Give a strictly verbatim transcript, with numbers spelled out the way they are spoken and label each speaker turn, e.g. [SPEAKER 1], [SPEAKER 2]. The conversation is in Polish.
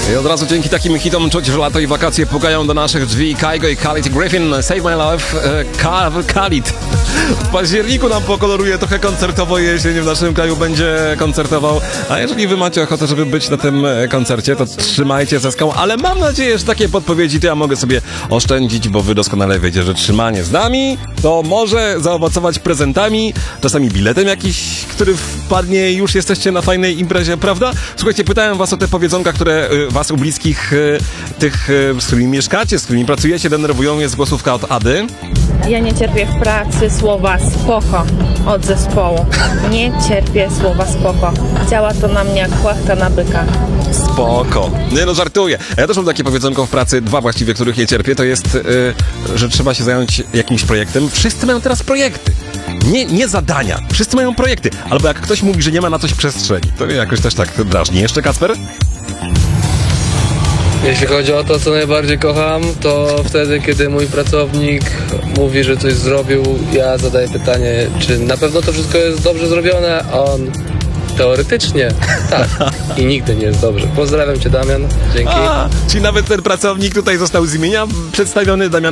[SPEAKER 1] I od razu dzięki takim hitom czuć, że lato i wakacje pukają do naszych drzwi. Kygo i Khalid Griffin, Save My Love. e, Khalid w październiku nam pokoloruje trochę koncertowo jesień, w naszym kraju będzie koncertował. A jeżeli wy macie ochotę, żeby być na tym koncercie, to trzymajcie ze skał. Ale mam nadzieję, że takie podpowiedzi to ja mogę sobie oszczędzić, bo wy doskonale wiecie, że trzymanie z nami to może zaowocować prezentami, czasami biletem jakiś, który wpadnie i już jesteście na fajnej imprezie, prawda? Słuchajcie, pytałem was o te powiedzonka, które y, was u bliskich, y, tych, y, z którymi mieszkacie, z którymi pracujecie, denerwują. Jest głosówka od Ady.
[SPEAKER 2] Ja nie cierpię w pracy słowa spoko od zespołu. Nie cierpię słowa spoko. Działa to na mnie jak płachta na byka.
[SPEAKER 1] Spoko. Nie no, żartuję. Ja też mam takie powiedzonko w pracy, dwa właściwie, których nie cierpię. To jest, y, że trzeba się zająć jakimś projektem. Wszyscy mają teraz projekty. Nie, nie zadania. Wszyscy mają projekty. Albo jak ktoś mówi, że nie ma na coś przestrzeni, to mnie jakoś też tak drażni. Jeszcze Kacper?
[SPEAKER 3] Jeśli chodzi o to, co najbardziej kocham, to wtedy, kiedy mój pracownik mówi, że coś zrobił, ja zadaję pytanie, czy na pewno to wszystko jest dobrze zrobione, a on teoretycznie tak i nigdy nie jest dobrze. Pozdrawiam cię, Damian. Dzięki.
[SPEAKER 1] A, czyli nawet ten pracownik tutaj został z imienia przedstawiony, Damian.